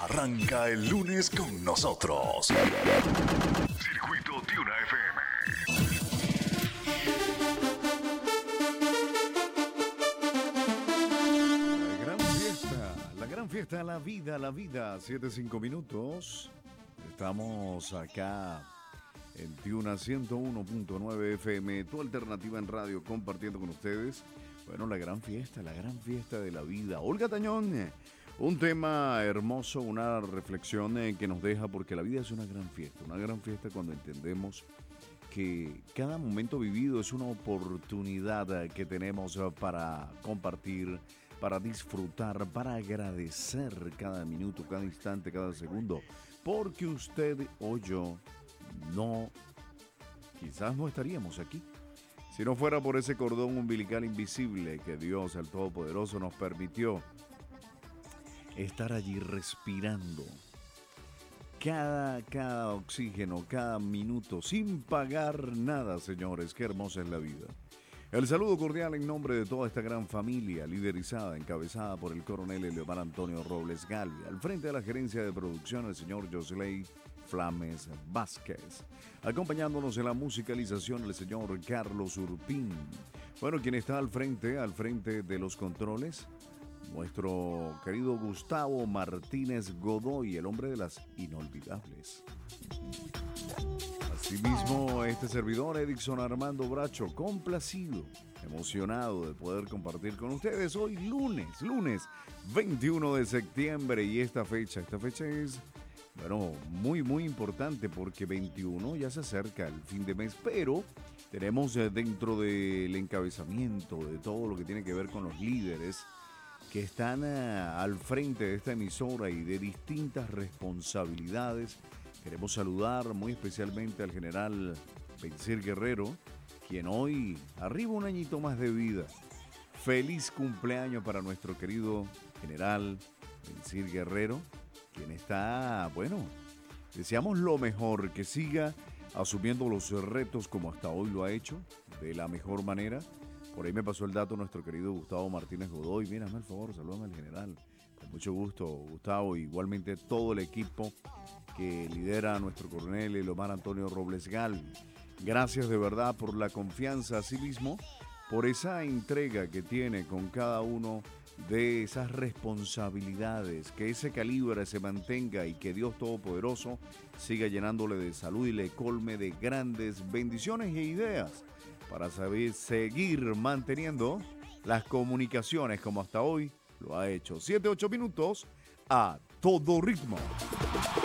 Arranca el lunes con nosotros. Circuito Tuna FM. La gran fiesta, la vida, 7-5 minutos. Estamos acá en Tuna 101.9 FM, tu alternativa en radio, compartiendo con ustedes, bueno, la gran fiesta de la vida. Olga Tañón, un tema hermoso, una reflexión que nos deja, porque la vida es una gran fiesta cuando entendemos que cada momento vivido es una oportunidad que tenemos para compartir, para disfrutar, para agradecer cada minuto, cada instante, cada segundo, porque usted o yo quizás no estaríamos aquí si no fuera por ese cordón umbilical invisible que Dios, el Todopoderoso, nos permitió estar allí respirando cada oxígeno, cada minuto, sin pagar nada, señores. Qué hermosa es la vida. El saludo cordial en nombre de toda esta gran familia, liderizada, encabezada por el coronel Eleomar Antonio Robles Galvi. Al frente de la gerencia de producción, el señor Josley Flames Vázquez. Acompañándonos en la musicalización, el señor Carlos Urpín. Bueno, quien está al frente de los controles, nuestro querido Gustavo Martínez Godoy, el hombre de las inolvidables. Asimismo, este servidor, Edison Armando Bracho, complacido, emocionado de poder compartir con ustedes hoy lunes 21 de septiembre. Y esta fecha es, bueno, muy importante, porque 21 ya se acerca el fin de mes, pero tenemos dentro del encabezamiento de todo lo que tiene que ver con los líderes que están al frente de esta emisora y de distintas responsabilidades. Queremos saludar muy especialmente al general Benzir Guerrero, quien hoy arriba un añito más de vida. Feliz cumpleaños para nuestro querido general Benzir Guerrero, quien está, bueno, deseamos lo mejor, que siga asumiendo los retos como hasta hoy lo ha hecho, de la mejor manera. Por ahí me pasó el dato nuestro querido Gustavo Martínez Godoy. Mira, hazme el favor, salúdame al general. Con mucho gusto, Gustavo, igualmente todo el equipo que lidera a nuestro coronel Eleomar Antonio Robles Galvi. Gracias de verdad por la confianza, asimismo, por esa entrega que tiene con cada uno de esas responsabilidades, que ese calibre se mantenga y que Dios Todopoderoso siga llenándole de salud y le colme de grandes bendiciones e ideas para seguir manteniendo las comunicaciones como hasta hoy lo ha hecho. 7-8 minutos a todo ritmo.